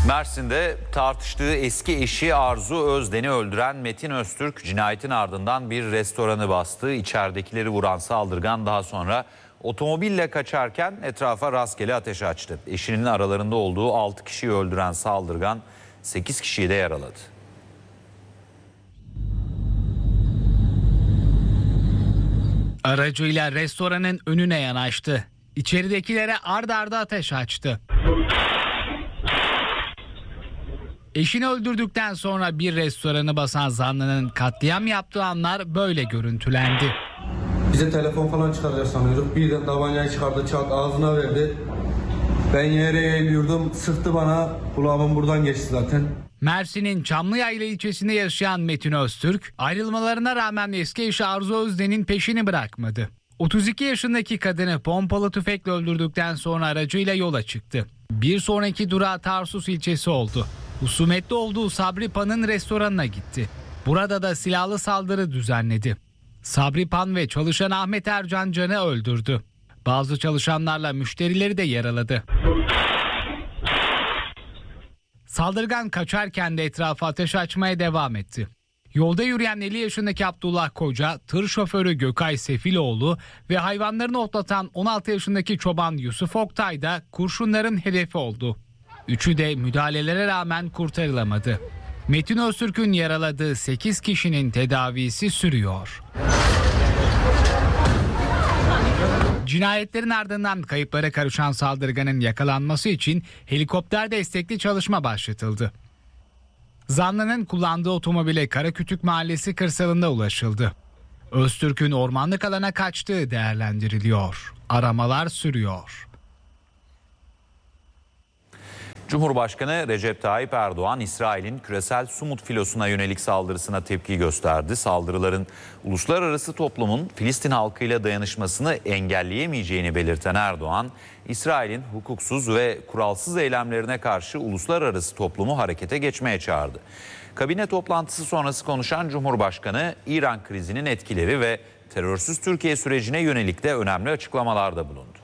Mersin'de tartıştığı eski eşi Arzu Özden'i öldüren Metin Öztürk cinayetin ardından bir restoranı bastı. İçeridekileri vuran saldırgan daha sonra otomobille kaçarken etrafa rastgele ateş açtı. Eşinin aralarında olduğu 6 kişiyi öldüren saldırgan 8 kişiyi de yaraladı. Aracıyla restoranın önüne yanaştı. İçeridekilere ard arda ateş açtı. Eşini öldürdükten sonra bir restoranı basan zanlının katliam yaptığı anlar böyle görüntülendi. Bize telefon falan çıkaracak sanıyorduk. Birden tabancayı çıkardı, çat ağzına verdi. Ben yere eğiliyordum, sıktı bana. Kulağımın buradan geçti zaten. Mersin'in Çamlıyayla ilçesinde yaşayan Metin Öztürk, ayrılmalarına rağmen eski eşi Arzu Özden'in peşini bırakmadı. 32 yaşındaki kadını pompalı tüfekle öldürdükten sonra aracıyla yola çıktı. Bir sonraki durağı Tarsus ilçesi oldu. Husumetli olduğu Sabri Pan'ın restoranına gitti. Burada da silahlı saldırı düzenledi. Sabri Pan ve çalışan Ahmet Ercan Can'ı öldürdü. Bazı çalışanlarla müşterileri de yaraladı. Saldırgan kaçarken de etrafa ateş açmaya devam etti. Yolda yürüyen 50 yaşındaki Abdullah Koca, tır şoförü Gökay Sefiloğlu ve hayvanlarını otlatan 16 yaşındaki çoban Yusuf Oktay da kurşunların hedefi oldu. Üçü de müdahalelere rağmen kurtarılamadı. Metin Öztürk'ün yaraladığı 8 kişinin tedavisi sürüyor. Cinayetlerin ardından kayıplara karışan saldırganın yakalanması için helikopter destekli çalışma başlatıldı. Zanlının kullandığı otomobile Karakütük Mahallesi kırsalında ulaşıldı. Öztürk'ün ormanlık alana kaçtığı değerlendiriliyor. Aramalar sürüyor. Cumhurbaşkanı Recep Tayyip Erdoğan, İsrail'in küresel Sumut filosuna yönelik saldırısına tepki gösterdi. Saldırıların uluslararası toplumun Filistin halkıyla dayanışmasını engelleyemeyeceğini belirten Erdoğan, İsrail'in hukuksuz ve kuralsız eylemlerine karşı uluslararası toplumu harekete geçmeye çağırdı. Kabine toplantısı sonrası konuşan Cumhurbaşkanı, İran krizinin etkileri ve terörsüz Türkiye sürecine yönelik de önemli açıklamalarda bulundu.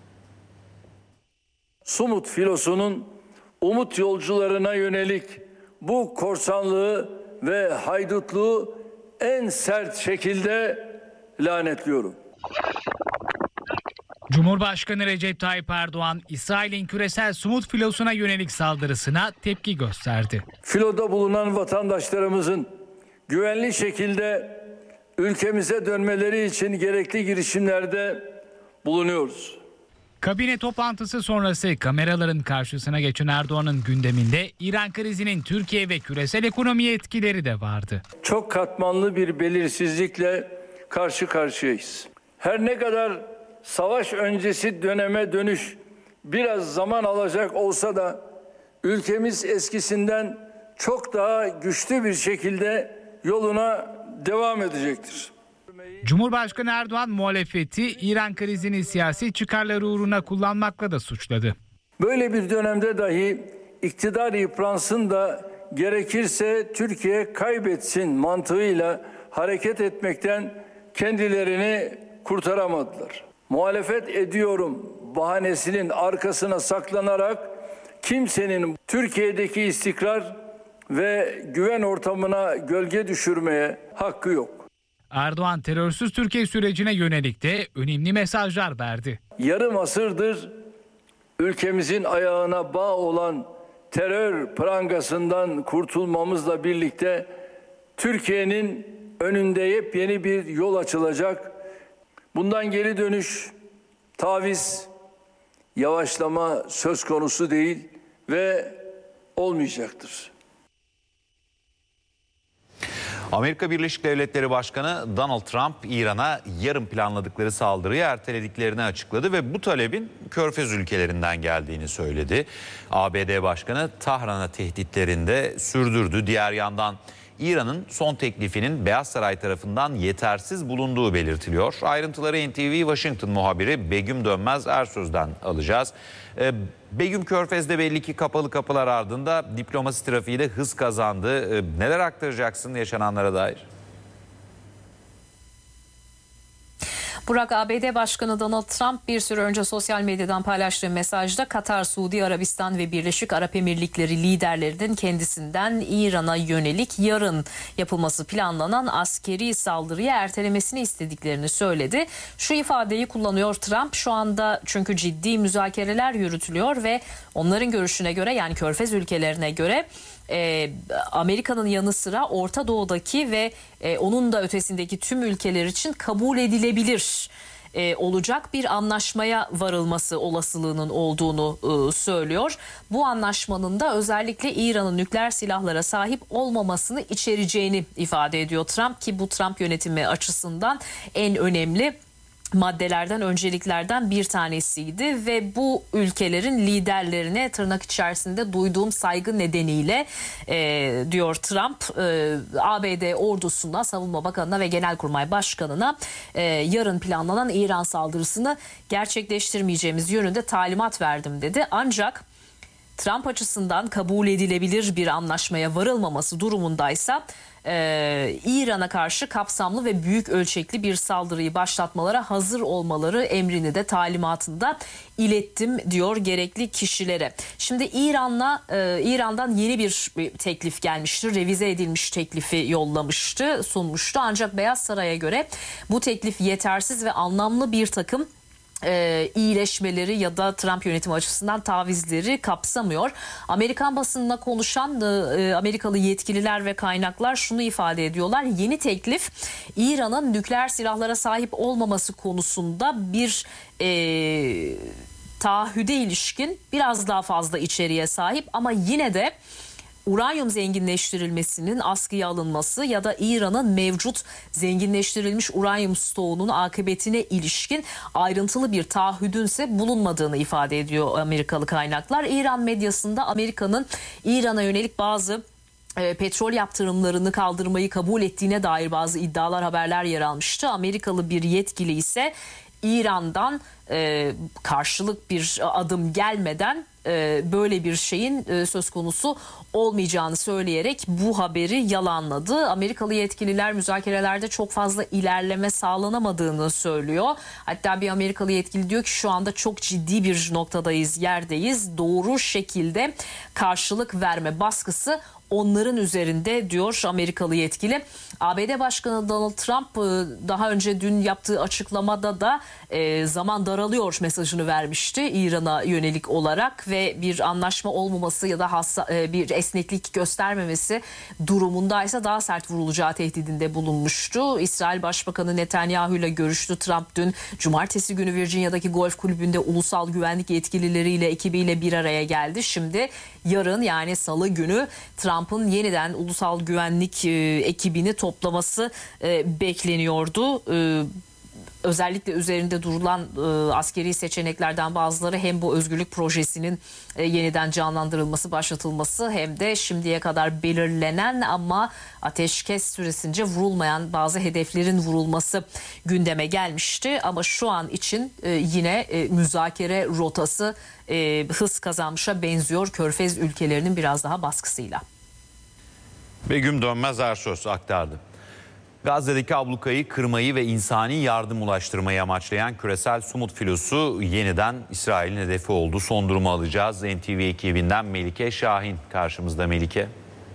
Sumut filosunun umut yolcularına yönelik bu korsanlığı ve haydutluğu en sert şekilde lanetliyorum. Cumhurbaşkanı Recep Tayyip Erdoğan, İsrail'in küresel Sumut filosuna yönelik saldırısına tepki gösterdi. Filoda bulunan vatandaşlarımızın güvenli şekilde ülkemize dönmeleri için gerekli girişimlerde bulunuyoruz. Kabine toplantısı sonrası kameraların karşısına geçen Erdoğan'ın gündeminde İran krizinin Türkiye ve küresel ekonomiye etkileri de vardı. Çok katmanlı bir belirsizlikle karşı karşıyayız. Her ne kadar savaş öncesi döneme dönüş biraz zaman alacak olsa da ülkemiz eskisinden çok daha güçlü bir şekilde yoluna devam edecektir. Cumhurbaşkanı Erdoğan muhalefeti İran krizini siyasi çıkarları uğruna kullanmakla da suçladı. Böyle bir dönemde dahi iktidar yıpransın da gerekirse Türkiye kaybetsin mantığıyla hareket etmekten kendilerini kurtaramadılar. Muhalefet ediyorum bahanesinin arkasına saklanarak kimsenin Türkiye'deki istikrar ve güven ortamına gölge düşürmeye hakkı yok. Erdoğan terörsüz Türkiye sürecine yönelik de önemli mesajlar verdi. Yarım asırdır ülkemizin ayağına bağ olan terör prangasından kurtulmamızla birlikte Türkiye'nin önünde yepyeni bir yol açılacak. Bundan geri dönüş, taviz, yavaşlama söz konusu değil ve olmayacaktır. Amerika Birleşik Devletleri Başkanı Donald Trump, İran'a yarın planladıkları saldırıyı ertelediklerini açıkladı ve bu talebin Körfez ülkelerinden geldiğini söyledi. ABD Başkanı Tahran'a tehditlerini de sürdürdü. Diğer yandan İran'ın son teklifinin Beyaz Saray tarafından yetersiz bulunduğu belirtiliyor. Ayrıntıları NTV Washington muhabiri Begüm Dönmez Ersöz'den alacağız. Begüm, Körfez'de belli ki kapalı kapılar ardında diplomasi trafiği de hız kazandı. Neler aktaracaksın yaşananlara dair? Burak, ABD Başkanı Donald Trump bir süre önce sosyal medyadan paylaştığı mesajda Katar, Suudi Arabistan ve Birleşik Arap Emirlikleri liderlerinin kendisinden İran'a yönelik yarın yapılması planlanan askeri saldırıyı ertelemesini istediklerini söyledi. Şu ifadeyi kullanıyor Trump, şu anda çünkü ciddi müzakereler yürütülüyor ve onların görüşüne göre, yani Körfez ülkelerine göre Amerika'nın yanı sıra Orta Doğu'daki ve onun da ötesindeki tüm ülkeler için kabul edilebilir olacak bir anlaşmaya varılması olasılığının olduğunu söylüyor. Bu anlaşmanın da özellikle İran'ın nükleer silahlara sahip olmamasını içereceğini ifade ediyor Trump, ki bu Trump yönetimi açısından en önemli maddelerden, önceliklerden bir tanesiydi ve bu ülkelerin liderlerine tırnak içerisinde duyduğum saygı nedeniyle diyor Trump, ABD ordusuna, Savunma Bakanı'na ve Genelkurmay Başkanı'na yarın planlanan İran saldırısını gerçekleştirmeyeceğimiz yönünde talimat verdim dedi. Ancak Trump açısından kabul edilebilir bir anlaşmaya varılmaması durumundaysa İran'a karşı kapsamlı ve büyük ölçekli bir saldırıyı başlatmalara hazır olmaları emrini de, talimatını da ilettim diyor gerekli kişilere. Şimdi İran'dan yeni bir teklif gelmişti. Revize edilmiş teklifi sunmuştu. Ancak Beyaz Saray'a göre bu teklif yetersiz ve anlamlı bir takım iyileşmeleri ya da Trump yönetimi açısından tavizleri kapsamıyor. Amerikan basınına konuşan Amerikalı yetkililer ve kaynaklar şunu ifade ediyorlar: yeni teklif İran'ın nükleer silahlara sahip olmaması konusunda bir taahhüde ilişkin biraz daha fazla içeriğe sahip, ama yine de uranyum zenginleştirilmesinin askıya alınması ya da İran'ın mevcut zenginleştirilmiş uranyum stoğunun akıbetine ilişkin ayrıntılı bir taahhüdünse bulunmadığını ifade ediyor Amerikalı kaynaklar. İran medyasında Amerika'nın İran'a yönelik bazı petrol yaptırımlarını kaldırmayı kabul ettiğine dair bazı iddialar, haberler yer almıştı. Amerikalı bir yetkili ise İran'dan karşılık bir adım gelmeden böyle bir şeyin söz konusu olmayacağını söyleyerek bu haberi yalanladı. Amerikalı yetkililer müzakerelerde çok fazla ilerleme sağlanamadığını söylüyor. Hatta bir Amerikalı yetkili diyor ki şu anda çok ciddi bir noktadayız, yerdeyiz. Doğru şekilde karşılık verme baskısı onların üzerinde diyor Amerikalı yetkili. ABD Başkanı Donald Trump daha önce dün yaptığı açıklamada da zaman daralıyor mesajını vermişti İran'a yönelik olarak ve bir anlaşma olmaması ya da bir esneklik göstermemesi durumundaysa daha sert vurulacağı tehdidinde bulunmuştu. İsrail Başbakanı Netanyahu ile görüştü Trump dün. Cumartesi günü Virginia'daki golf kulübünde ulusal güvenlik yetkilileriyle, ekibiyle bir araya geldi. Şimdi yarın, yani salı günü Trump'ın yeniden ulusal güvenlik ekibini toplaması bekleniyordu. Özellikle üzerinde durulan askeri seçeneklerden bazıları hem bu özgürlük projesinin yeniden canlandırılması, başlatılması, hem de şimdiye kadar belirlenen ama ateşkes süresince vurulmayan bazı hedeflerin vurulması gündeme gelmişti. Ama şu an için yine müzakere rotası hız kazanmışa benziyor Körfez ülkelerinin biraz daha baskısıyla. Begüm Dönmez Ersöz aktardı. Gazze'deki ablukayı kırmayı ve insani yardım ulaştırmayı amaçlayan küresel Sumut filosu yeniden İsrail'in hedefi oldu. Son durumu alacağız. NTV ekibinden Melike Şahin karşımızda. Melike.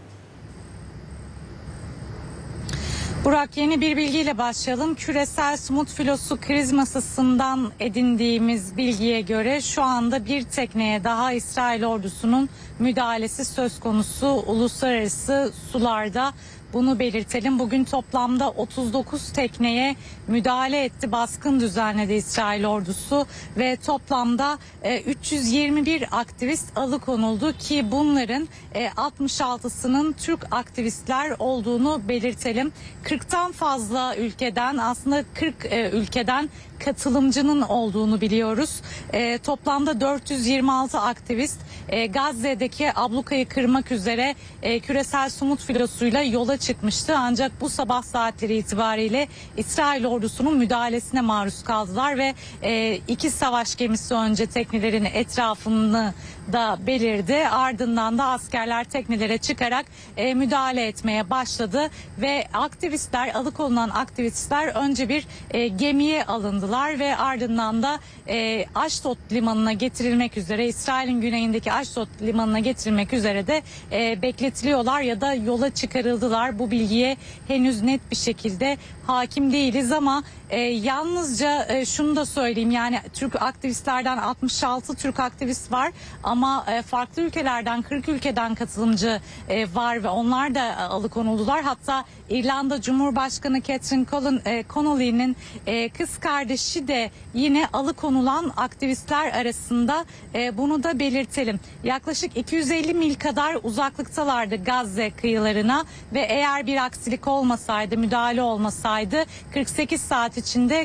Burak, yeni bir bilgiyle başlayalım. Küresel Sumut filosu kriz masasından edindiğimiz bilgiye göre şu anda bir tekneye daha İsrail ordusunun müdahalesi söz konusu uluslararası sularda. Bunu belirtelim. Bugün toplamda 39 tekneye müdahale etti, baskın düzenledi İsrail ordusu ve toplamda 321 aktivist alıkonuldu ki bunların 66'sının Türk aktivistler olduğunu belirtelim. 40'tan fazla ülkeden, aslında 40 ülkeden katılımcının olduğunu biliyoruz. Toplamda 426 aktivist Gazze'deki ablukayı kırmak üzere küresel sumut filosuyla yola çıkmıştı. Ancak bu sabah saatleri itibariyle İsrail ordusunun müdahalesine maruz kaldılar ve iki savaş gemisi önce teknelerin etrafını da belirdi. Ardından da askerler teknelere çıkarak müdahale etmeye başladı ve alıkonulan aktivistler önce bir gemiye alındılar ve ardından da Aşdod limanına getirilmek üzere, İsrail'in güneyindeki Aşdod limanına getirilmek üzere de bekletiliyorlar ya da yola çıkarıldılar. Bu bilgiye henüz net bir şekilde hakim değiliz ama yalnızca şunu da söyleyeyim, yani Türk aktivistlerden 66 Türk aktivist var ama farklı ülkelerden 40 ülkeden katılımcı var ve onlar da alıkonuldular. Hatta İrlanda Cumhurbaşkanı Catherine Connolly'nin kız kardeşi de yine alıkonulan aktivistler arasında, bunu da belirtelim. Yaklaşık 250 mil kadar uzaklıktalardı Gazze kıyılarına ve eğer bir aksilik olmasaydı, müdahale olmasaydı 48 saat içinde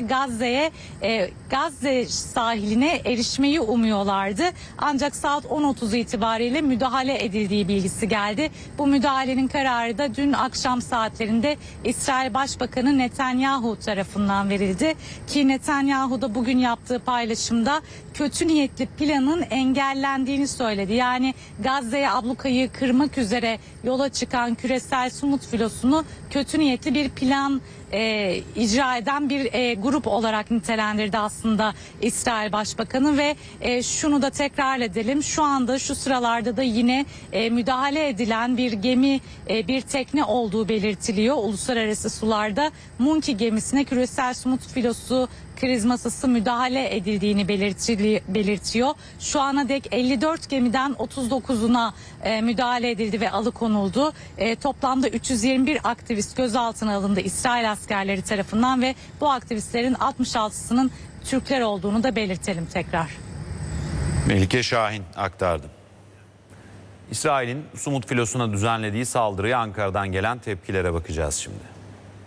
Gazze sahiline erişmeyi umuyorlardı. Ancak saat 10.30 itibariyle müdahale edildiği bilgisi geldi. Bu müdahalenin kararı da dün akşam saatlerinde İsrail Başbakanı Netanyahu tarafından verildi. Ki Netanyahu da bugün yaptığı paylaşımda kötü niyetli planın engellendiğini söyledi. Yani Gazze'ye ablukayı kırmak üzere yola çıkan küresel sumut filosunu kötü niyetli bir plan icra eden bir grup olarak nitelendirdi aslında İsrail Başbakanı ve şunu da tekrar edelim. Şu anda şu sıralarda da yine müdahale edilen bir gemi, bir tekne olduğu belirtiliyor. Uluslararası sularda Munki gemisine küresel sumut filosu krizmasısı müdahale edildiğini belirtiyor. Şu ana dek 54 gemiden 39'una müdahale edildi ve alıkonuldu. Toplamda 321 aktivist gözaltına alındı İsrail askerleri tarafından ve bu aktivistlerin 66'sının Türkler olduğunu da belirtelim tekrar. Melike Şahin aktardı. İsrail'in Sumut filosuna düzenlediği saldırıya Ankara'dan gelen tepkilere bakacağız şimdi.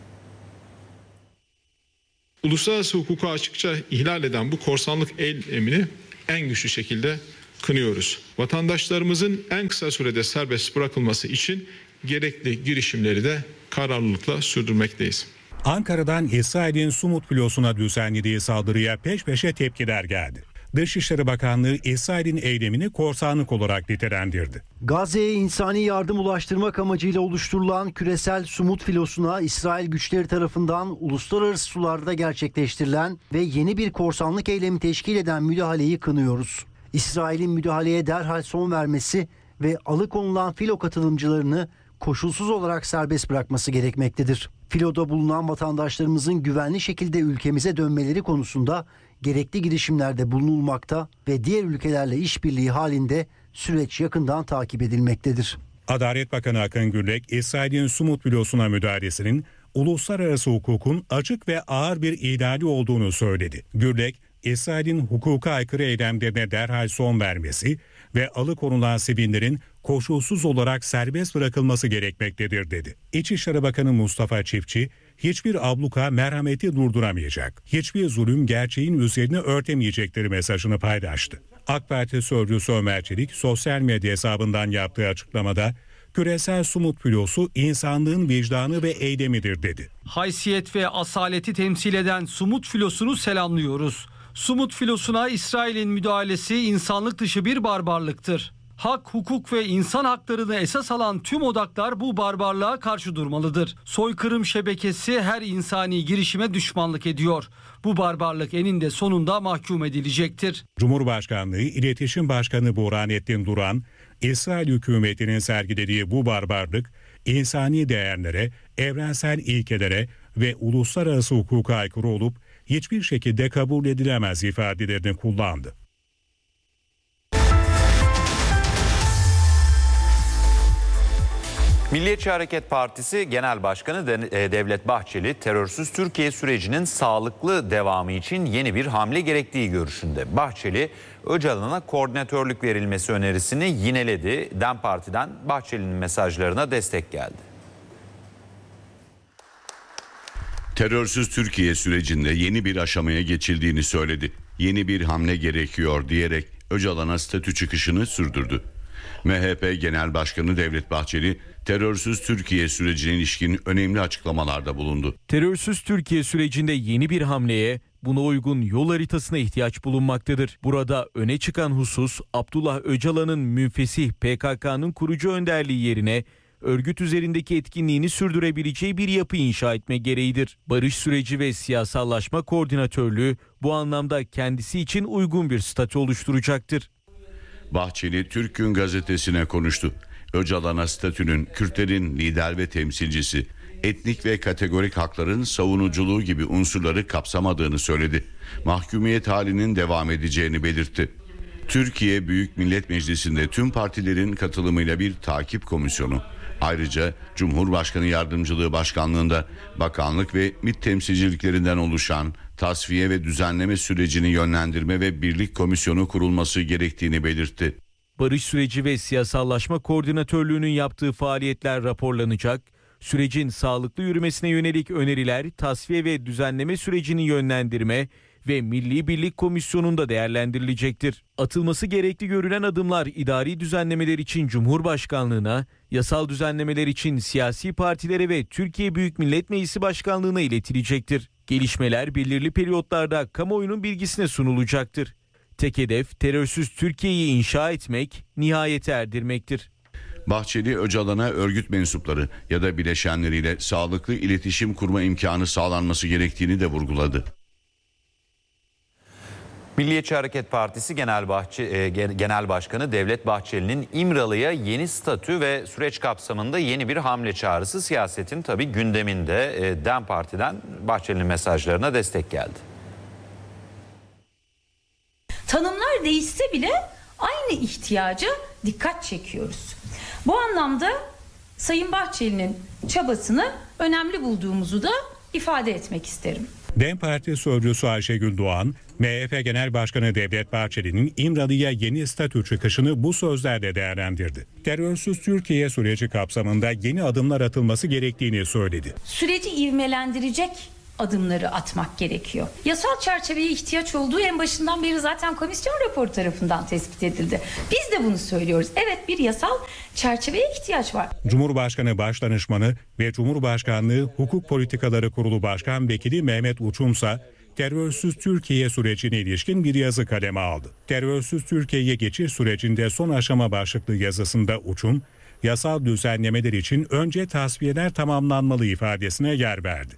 Uluslararası hukuku açıkça ihlal eden bu korsanlık eylemini en güçlü şekilde kınıyoruz. Vatandaşlarımızın en kısa sürede serbest bırakılması için gerekli girişimleri de kararlılıkla sürdürmekteyiz. Ankara'dan İsrail'in Sumut filosuna düzenlediği saldırıya peş peşe tepkiler geldi. Dışişleri Bakanlığı İsrail'in eylemini korsanlık olarak nitelendirdi. Gazze'ye insani yardım ulaştırmak amacıyla oluşturulan küresel sumut filosuna İsrail güçleri tarafından uluslararası sularda gerçekleştirilen ve yeni bir korsanlık eylemi teşkil eden müdahaleyi kınıyoruz. İsrail'in müdahaleye derhal son vermesi ve alıkonulan filo katılımcılarını koşulsuz olarak serbest bırakması gerekmektedir. Filoda bulunan vatandaşlarımızın güvenli şekilde ülkemize dönmeleri konusunda gerekli girişimlerde bulunulmakta ve diğer ülkelerle işbirliği halinde süreç yakından takip edilmektedir. Adalet Bakanı Akın Gürlek, İsrail'in Sumut filosuna müdahalesinin uluslararası hukukun açık ve ağır bir ihlali olduğunu söyledi. Gürlek, İsrail'in hukuka aykırı eylemlerine derhal son vermesi ve alıkonulan sivillerin koşulsuz olarak serbest bırakılması gerekmektedir dedi. İçişleri Bakanı Mustafa Çiftçi, hiçbir abluka merhameti durduramayacak, hiçbir zulüm gerçeğin üzerine örtemeyecektir mesajını paylaştı. AK Parti sözcüsü Ömer Çelik sosyal medya hesabından yaptığı açıklamada, küresel sumut filosu insanlığın vicdanı ve eylemidir dedi. Haysiyet ve asaleti temsil eden sumut filosunu selamlıyoruz. Sumut filosuna İsrail'in müdahalesi insanlık dışı bir barbarlıktır. Hak, hukuk ve insan haklarını esas alan tüm odaklar bu barbarlığa karşı durmalıdır. Soykırım şebekesi her insani girişime düşmanlık ediyor. Bu barbarlık eninde sonunda mahkum edilecektir. Cumhurbaşkanlığı İletişim Başkanı Burhanettin Duran, İsrail hükümetinin sergilediği bu barbarlık, insani değerlere, evrensel ilkelere ve uluslararası hukuka aykırı olup hiçbir şekilde kabul edilemez ifadelerini kullandı. Milliyetçi Hareket Partisi Genel Başkanı Devlet Bahçeli, terörsüz Türkiye sürecinin sağlıklı devamı için yeni bir hamle gerektiği görüşünde. Bahçeli, Öcalan'a koordinatörlük verilmesi önerisini yineledi. DEM Parti'den Bahçeli'nin mesajlarına destek geldi. Terörsüz Türkiye sürecinde yeni bir aşamaya geçildiğini söyledi. Yeni bir hamle gerekiyor diyerek Öcalan'a statü çıkışını sürdürdü. MHP Genel Başkanı Devlet Bahçeli, terörsüz Türkiye sürecine ilişkin önemli açıklamalarda bulundu. Terörsüz Türkiye sürecinde yeni bir hamleye, buna uygun yol haritasına ihtiyaç bulunmaktadır. Burada öne çıkan husus, Abdullah Öcalan'ın münfesih PKK'nın kurucu önderliği yerine örgüt üzerindeki etkinliğini sürdürebileceği bir yapı inşa etme gereğidir. Barış süreci ve siyasallaşma koordinatörlüğü bu anlamda kendisi için uygun bir statü oluşturacaktır. Bahçeli Türk Gün gazetesine konuştu. Öcalan'a statünün Kürtlerin lider ve temsilcisi, etnik ve kategorik hakların savunuculuğu gibi unsurları kapsamadığını söyledi. Mahkumiyet halinin devam edeceğini belirtti. Türkiye Büyük Millet Meclisi'nde tüm partilerin katılımıyla bir takip komisyonu, ayrıca Cumhurbaşkanı Yardımcılığı Başkanlığında bakanlık ve MİT temsilciliklerinden oluşan tasfiye ve düzenleme sürecini yönlendirme ve birlik komisyonu kurulması gerektiğini belirtti. Barış süreci ve siyasallaşma koordinatörlüğünün yaptığı faaliyetler raporlanacak, sürecin sağlıklı yürümesine yönelik öneriler tasfiye ve düzenleme sürecini yönlendirme ve Milli Birlik Komisyonu'nda değerlendirilecektir. Atılması gerekli görülen adımlar idari düzenlemeler için Cumhurbaşkanlığına, yasal düzenlemeler için siyasi partilere ve Türkiye Büyük Millet Meclisi Başkanlığı'na iletilecektir. Gelişmeler belirli periyotlarda kamuoyunun bilgisine sunulacaktır. Tek hedef terörsüz Türkiye'yi inşa etmek, nihayete erdirmektir. Bahçeli, Öcalan'a örgüt mensupları ya da bileşenleriyle sağlıklı iletişim kurma imkanı sağlanması gerektiğini de vurguladı. Milliyetçi Hareket Partisi Genel Başkanı Devlet Bahçeli'nin İmralı'ya yeni statü ve süreç kapsamında yeni bir hamle çağrısı siyasetin tabii gündeminde. DEM Parti'den Bahçeli'nin mesajlarına destek geldi. Tanımlar değişse bile aynı ihtiyaca dikkat çekiyoruz. Bu anlamda Sayın Bahçeli'nin çabasını önemli bulduğumuzu da ifade etmek isterim. DEM Parti sözcüsü Ayşegül Doğan, MHP Genel Başkanı Devlet Bahçeli'nin İmralı'ya yeni statü çıkışını bu sözlerle değerlendirdi. Terörsüz Türkiye süreci kapsamında yeni adımlar atılması gerektiğini söyledi. Süreci ivmelendirecek adımları atmak gerekiyor. Yasal çerçeveye ihtiyaç olduğu en başından beri zaten komisyon raporu tarafından tespit edildi. Biz de bunu söylüyoruz. Evet, bir yasal çerçeveye ihtiyaç var. Cumhurbaşkanı Başdanışmanı ve Cumhurbaşkanlığı Hukuk Politikaları Kurulu Başkan Vekili Mehmet Uçumsa, terörsüz Türkiye sürecine ilişkin bir yazı kaleme aldı. Terörsüz Türkiye'ye geçiş sürecinde son aşama başlıklı yazısında Uçum, yasal düzenlemeler için önce tasfiyeler tamamlanmalı ifadesine yer verdi.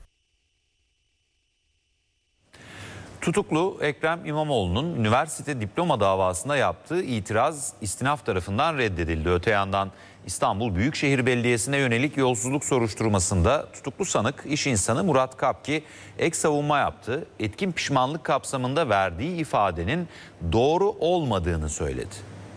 Tutuklu Ekrem İmamoğlu'nun üniversite diploma davasında yaptığı itiraz istinaf tarafından reddedildi. Öte yandan İstanbul Büyükşehir Belediyesi'ne yönelik yolsuzluk soruşturmasında tutuklu sanık iş insanı Murat Kapki ek savunma yaptı. Etkin pişmanlık kapsamında verdiği ifadenin doğru olmadığını söyledi.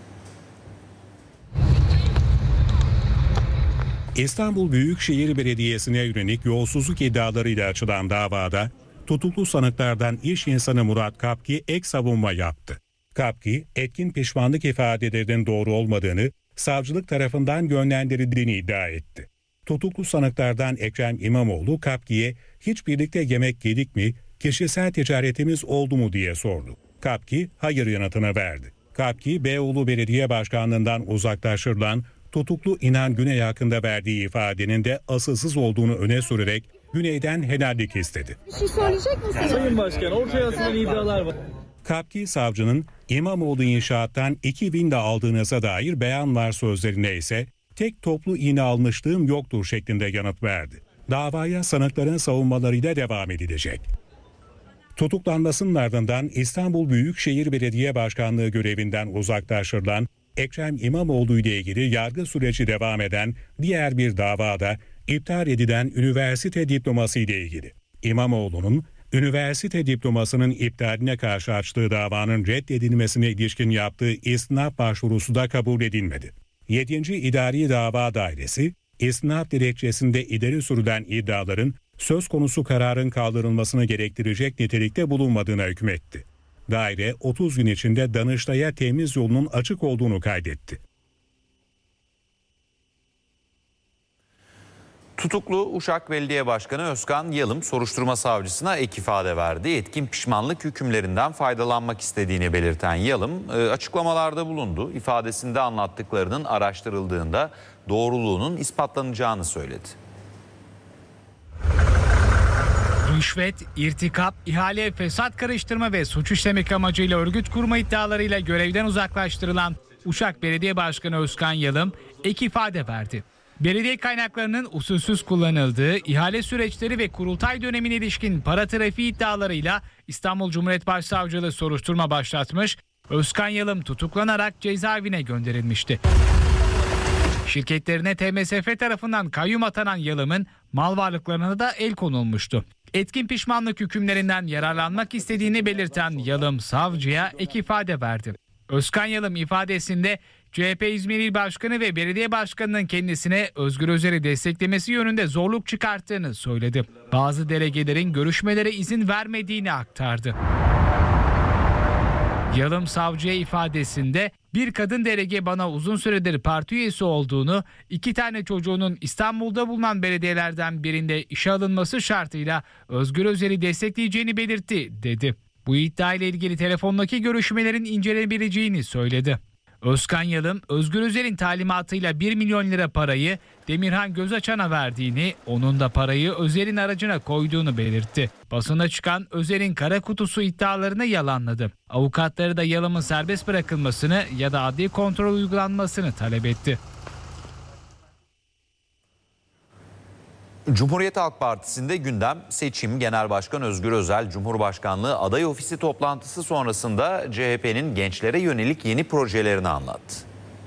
İstanbul Büyükşehir Belediyesi'ne yönelik yolsuzluk iddialarıyla açılan davada tutuklu sanıklardan iş insanı Murat Kapki ek savunma yaptı. Kapki, etkin pişmanlık ifadelerinin doğru olmadığını, savcılık tarafından yönlendirildiğini iddia etti. Tutuklu sanıklardan Ekrem İmamoğlu Kapki'ye hiç birlikte yemek yedik mi, kişisel ticaretimiz oldu mu diye sordu. Kapki hayır yanıtını verdi. Kapki, Beyoğlu Belediye Başkanlığından uzaklaştırılan tutuklu İnan Güney hakkında verdiği ifadenin de asılsız olduğunu öne sürerek Güney'den helallik istedi. Bir şey söyleyecek misiniz? Sayın Başkan, ortaya atılan iddialar var. Kapki savcının İmamoğlu inşaattan 2000'de aldığınıza dair beyan var sözlerine ise tek toplu iğne almışlığım yoktur şeklinde yanıt verdi. Davaya sanıkların savunmalarıyla devam edilecek. Tutuklanmasının ardından İstanbul Büyükşehir Belediye Başkanlığı görevinden uzaklaştırılan Ekrem İmamoğlu ile ilgili yargı süreci devam eden diğer bir davada iptal edilen üniversite diploması ile ilgili. İmamoğlu'nun üniversite diplomasının iptaline karşı açtığı davanın reddedilmesine ilişkin yaptığı istinaf başvurusu da kabul edilmedi. 7. İdari Dava Dairesi, istinaf dilekçesinde ileri sürülen iddiaların söz konusu kararın kaldırılmasını gerektirecek nitelikte bulunmadığına hükmetti. Daire 30 gün içinde Danıştay'a temiz yolunun açık olduğunu kaydetti. Tutuklu Uşak Belediye Başkanı Özkan Yalım soruşturma savcısına ek ifade verdi. Etkin pişmanlık hükümlerinden faydalanmak istediğini belirten Yalım açıklamalarda bulundu. İfadesinde anlattıklarının araştırıldığında doğruluğunun ispatlanacağını söyledi. Rüşvet, irtikap, ihale, fesat karıştırma ve suç işlemek amacıyla örgüt kurma iddialarıyla görevden uzaklaştırılan Uşak Belediye Başkanı Özkan Yalım ek ifade verdi. Belediye kaynaklarının usulsüz kullanıldığı, ihale süreçleri ve kurultay dönemine ilişkin para trafiği iddialarıyla İstanbul Cumhuriyet Başsavcılığı soruşturma başlatmış, Özkan Yalım tutuklanarak cezaevine gönderilmişti. Şirketlerine TMSF tarafından kayyum atanan Yalım'ın mal varlıklarına da el konulmuştu. Etkin pişmanlık hükümlerinden yararlanmak istediğini belirten Yalım savcıya ek ifade verdi. Özkan Yalım ifadesinde CHP İzmir İl Başkanı ve belediye başkanının kendisine Özgür Özel'i desteklemesi yönünde zorluk çıkarttığını söyledi. Bazı delegelerin görüşmelere izin vermediğini aktardı. Yalım savcıya ifadesinde bir kadın delege bana uzun süredir parti üyesi olduğunu, 2 tane çocuğunun İstanbul'da bulunan belediyelerden birinde işe alınması şartıyla Özgür Özel'i destekleyeceğini belirtti, dedi. Bu iddia ile ilgili telefondaki görüşmelerin incelenebileceğini söyledi. Özkan Yalım, Özgür Özel'in talimatıyla 1 milyon lira parayı Demirhan Gözaçan'a verdiğini, onun da parayı Özel'in aracına koyduğunu belirtti. Basına çıkan Özel'in kara kutusu iddialarını yalanladı. Avukatları da Yalım'ın serbest bırakılmasını ya da adli kontrol uygulanmasını talep etti. Cumhuriyet Halk Partisi'nde gündem seçim. Genel Başkan Özgür Özel, Cumhurbaşkanlığı aday ofisi toplantısı sonrasında CHP'nin gençlere yönelik yeni projelerini anlattı.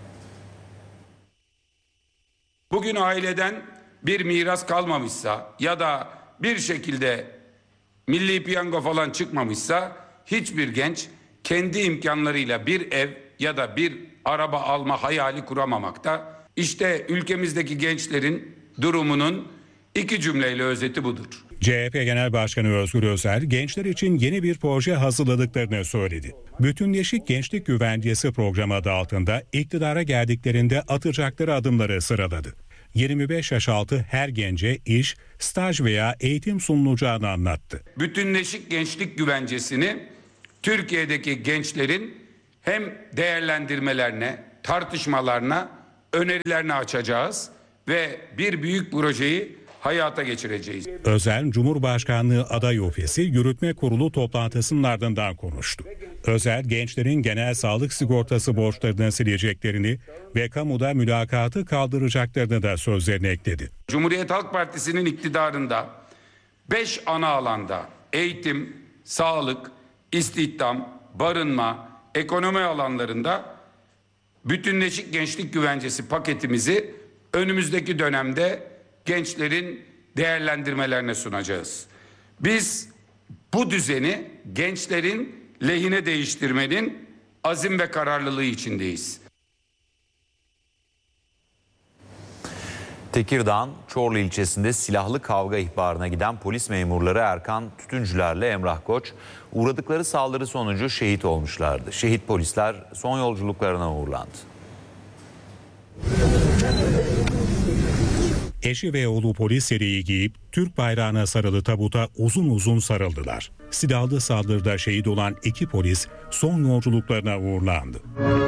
Bugün aileden bir miras kalmamışsa ya da bir şekilde milli piyango falan çıkmamışsa hiçbir genç kendi imkanlarıyla bir ev ya da bir araba alma hayali kuramamakta. İşte ülkemizdeki gençlerin durumunun 2 cümleyle özeti budur. CHP Genel Başkanı Özgür Özel gençler için yeni bir proje hazırladıklarını söyledi. Bütünleşik Gençlik Güvencesi programı adı altında iktidara geldiklerinde atacakları adımları sıraladı. 25 yaş altı her gence iş, staj veya eğitim sunulacağını anlattı. Bütünleşik Gençlik Güvencesi'ni Türkiye'deki gençlerin hem değerlendirmelerine, tartışmalarına, önerilerine açacağız ve bir büyük projeyi hayata geçireceğiz. Özel, Cumhurbaşkanlığı Aday Ofisi Yürütme Kurulu toplantısının ardından konuştu. Özel, gençlerin genel sağlık sigortası borçlarını sileceklerini ve kamuda mülakatı kaldıracaklarını da sözlerine ekledi. Cumhuriyet Halk Partisi'nin iktidarında 5 ana alanda eğitim, sağlık, istihdam, barınma, ekonomi alanlarında bütünleşik gençlik güvencesi paketimizi önümüzdeki dönemde gençlerin değerlendirmelerine sunacağız. Biz bu düzeni gençlerin lehine değiştirmenin azim ve kararlılığı içindeyiz. Tekirdağ'ın Çorlu ilçesinde silahlı kavga ihbarına giden polis memurları Erkan Tütüncüler'le Emrah Koç uğradıkları saldırı sonucu şehit olmuşlardı. Şehit polisler son yolculuklarına uğurlandı. Eşi ve oğlu polis yeleği giyip Türk bayrağına sarılı tabuta uzun uzun sarıldılar. Silahlı saldırıda şehit olan 2 polis son yolculuklarına uğurlandı.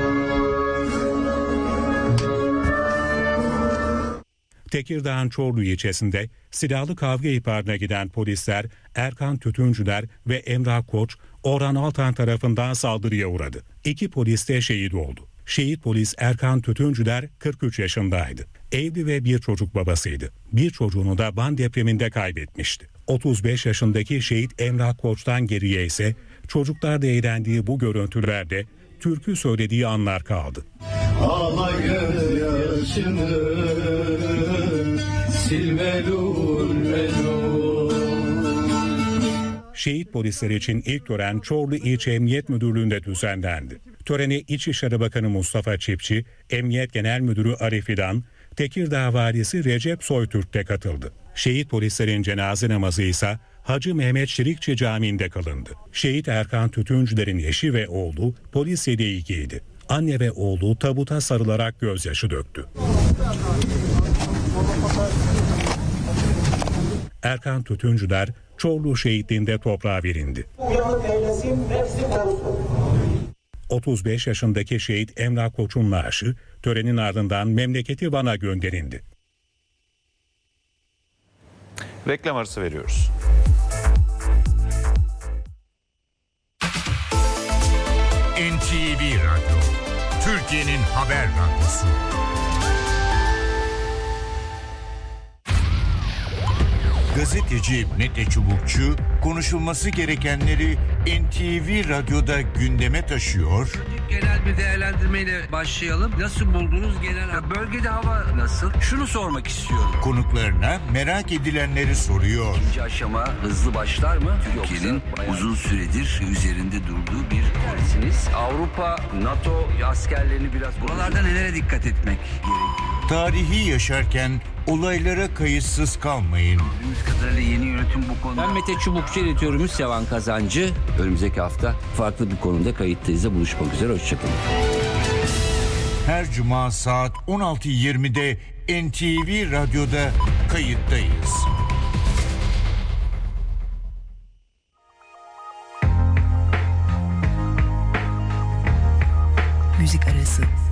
Tekirdağ'ın Çorlu ilçesinde silahlı kavga ihbarına giden polisler Erkan Tütüncüler ve Emrah Koç, Orhan Altan tarafından saldırıya uğradı. 2 polis de şehit oldu. Şehit polis Erkan Tütüncüler 43 yaşındaydı. Evli ve bir çocuk babasıydı. Bir çocuğunu da Van depreminde kaybetmişti. 35 yaşındaki şehit Emrah Koç'tan geriye ise çocuklar da eğlendiği bu görüntülerde türkü söylediği anlar kaldı. Ağla gözyaşını silmelul melul. Şehit polisler için ilk tören Çorlu İlçe Emniyet Müdürlüğü'nde düzenlendi. Törene İçişleri Bakanı Mustafa Çiftçi, Emniyet Genel Müdürü Arif İlhan, Tekirdağ Valisi Recep Soytürk de katıldı. Şehit polislerin cenaze namazı ise Hacı Mehmet Şirikçi Camii'nde kılındı. Şehit Erkan Tütüncüler'in eşi ve oğlu polis yeleği giydi. Anne ve oğlu tabuta sarılarak gözyaşı döktü. Erkan Tütüncüler Çorlu şehitliğinde toprağa verildi. 35 yaşındaki şehit Emrah Koç'un naaşı törenin ardından memleketi Van'a gönderildi. Reklam arası veriyoruz. NTV Radyo, Türkiye'nin haber radyosu. Gazeteci Mete Çubukçu konuşulması gerekenleri NTV Radyo'da gündeme taşıyor. Genel bir değerlendirmeyle başlayalım. Nasıl buldunuz genel? Bölgede hava nasıl? Şunu sormak istiyorum. Konuklarına merak edilenleri soruyor. İkinci aşama hızlı başlar mı? Türkiye'nin uzun süredir üzerinde durduğu bir tersiniz. Avrupa, NATO askerlerini biraz... Buralarda nelere dikkat etmek gerekiyor? Tarihi yaşarken olaylara kayıtsız kalmayın. Gördüğümüz kadarıyla yeni yönetim bu konuda... Ben Mete Çubukçu, editörümüz Sevan Kazancı. Önümüzdeki hafta farklı bir konuda kayıttayız. Buluşmak üzere, hoşçakalın. Her cuma saat 16.20'de NTV Radyo'da kayıttayız. Müzik arası.